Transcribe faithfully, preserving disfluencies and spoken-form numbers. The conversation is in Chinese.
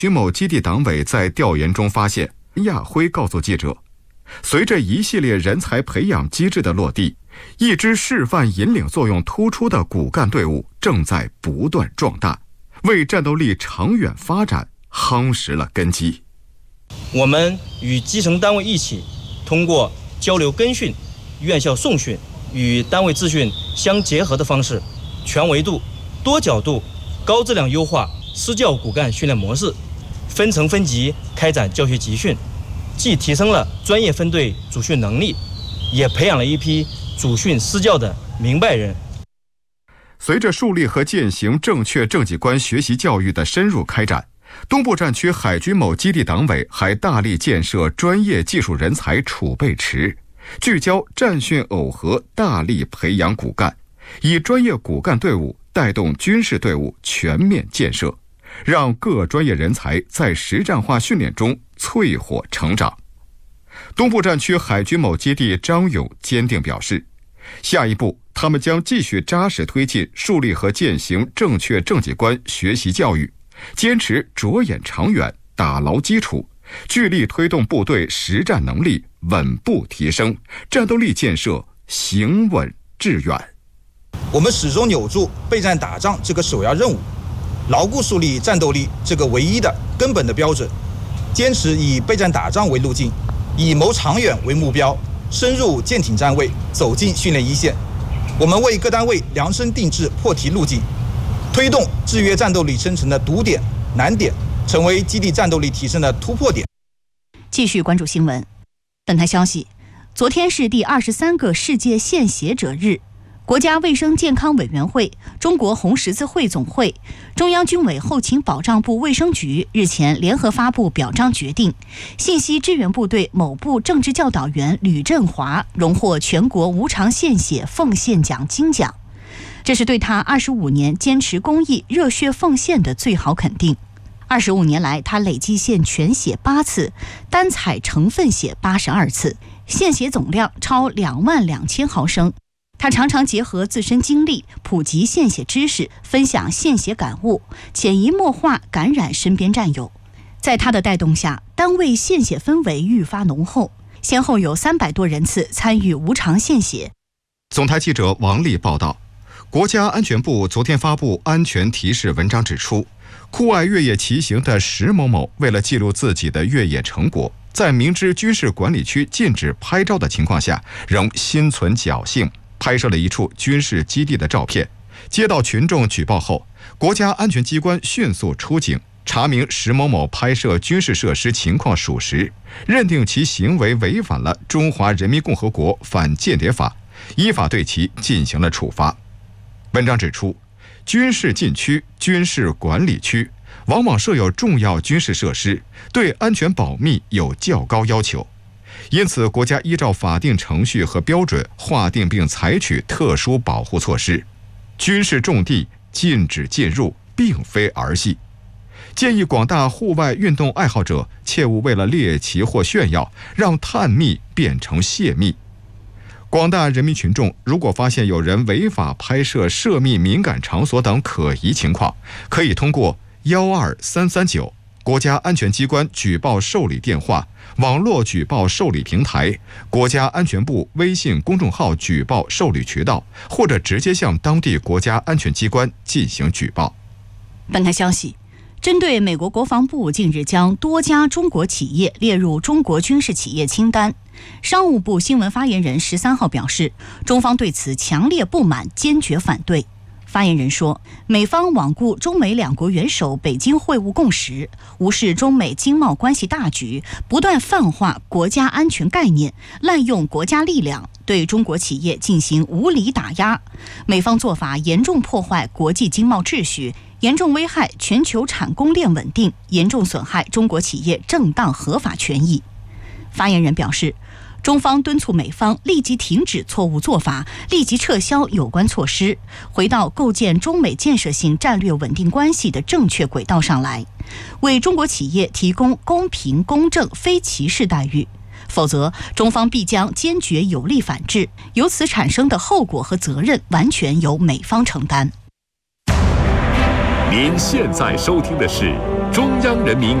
军某基地党委在调研中发现，亚辉告诉记者，随着一系列人才培养机制的落地，一支示范引领作用突出的骨干队伍正在不断壮大，为战斗力长远发展夯实了根基。 我们与基层单位一起，通过交流跟训、院校送训与单位自训相结合的方式，全维度、多角度、高质量优化私教骨干训练模式，分层分级开展教学集训，既提升了专业分队主训能力，也培养了一批主训私教的明白人。 随着树立和践行正确正绩观学习教育的深入开展，东部战区海军某基地党委还大力建设专业技术人才储备池，聚焦战训耦合，大力培养骨干，以专业骨干队伍带动军事队伍全面建设，让各专业人才在实战化训练中淬火成长。东部战区海军某基地张勇坚定表示，下一步他们将继续扎实推进树立和践行正确正绩观学习教育，坚持着眼长远，打牢基础，聚力推动部队实战能力稳步提升，战斗力建设行稳致远。 我们始终扭住备战打仗这个首要任务，牢固树立战斗力这个唯一的根本的标准，坚持以备战打仗为路径，以谋长远为目标，深入舰艇站位，走进训练一线。我们为各单位量身定制破题路径，推动制约战斗力生成的堵点、难点，成为基地战斗力提升的突破点。 继续关注新闻。本台消息，昨天是第二十三个世界献血者日。国家卫生健康委员会、中国红十字会总会、中央军委后勤保障部卫生局日前联合发布表彰决定，信息支援部队某部政治教导员吕振华荣获全国无偿献血奉献奖金奖，这是对他二十五年坚持公益、热血奉献的最好肯定。二十五年来，他累计献全血八次，单采成分血八十二次，献血总量超两万两千毫升。他常常结合自身经历，普及献血知识，分享献血感悟，潜移默化感染身边战友。在他的带动下，单位献血氛围愈发浓厚，先后有三百多人次参与无偿献血。 总台记者王丽报道，国家安全部昨天发布安全提示文章指出，酷爱越野骑行的石某某为了记录自己的越野成果，在明知军事管理区禁止拍照的情况下，仍心存侥幸拍摄了一处军事基地的照片。接到群众举报后，国家安全机关迅速出警，查明石某某拍摄军事设施情况属实，认定其行为违反了《中华人民共和国反间谍法》，依法对其进行了处罚。文章指出，军事禁区、军事管理区往往设有重要军事设施，对安全保密有较高要求。因此，国家依照法定程序和标准划定并采取特殊保护措施，军事重地禁止进入并非儿戏。建议广大户外运动爱好者切勿为了猎奇或炫耀，让探秘变成泄密。广大人民群众如果发现有人违法拍摄涉密敏感场所等可疑情况，可以通过幺二三三九国家安全机关举报受理电话、网络举报受理平台、国家安全部微信公众号举报受理渠道，或者直接向当地国家安全机关进行举报。 本台消息，针对美国国防部近日将多家中国企业列入中国军事企业清单，商务部新闻发言人十三号表示，中方对此强烈不满，坚决反对。发言人说，美方罔顾中美两国元首北京会晤共识，无视中美经贸关系大局，不断泛化国家安全概念，滥用国家力量，对中国企业进行无理打压。美方做法严重破坏国际经贸秩序，严重危害全球产供链稳定，严重损害中国企业正当合法权益。发言人表示，中方敦促美方立即停止错误做法，立即撤销有关措施，回到构建中美建设性战略稳定关系的正确轨道上来，为中国企业提供公平公正非歧视待遇，否则中方必将坚决有力反制，由此产生的后果和责任完全由美方承担。 您现在收听的是中央人民